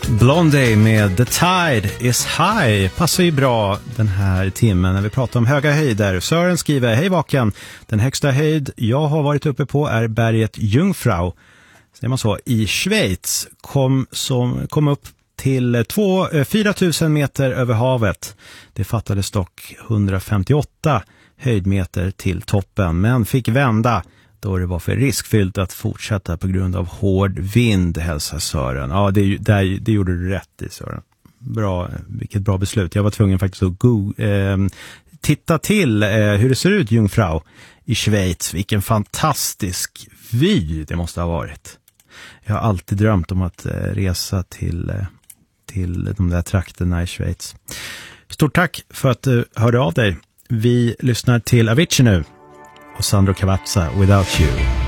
Blondie med The Tide is High passar ju bra den här timmen när vi pratar om höga höjder. Sören skriver: hej Vaken, den högsta höjd jag har varit uppe på är berget Jungfrau, säger man så, i Schweiz. Kom upp till 4 000 meter över havet. Det fattades dock 158 höjdmeter till toppen, men fick vända då det var för riskfyllt att fortsätta på grund av hård vind, hälsar Sören. Ja, det gjorde du rätt i, Sören. Bra, vilket bra beslut. Jag var tvungen faktiskt att titta till hur det ser ut Jungfrau i Schweiz. Vilken fantastisk vy det måste ha varit. Jag har alltid drömt om att resa till de där trakterna i Schweiz. Stort tack för att du hörde av dig. Vi lyssnar till Avicii nu och Sandro Cavazza, Without You.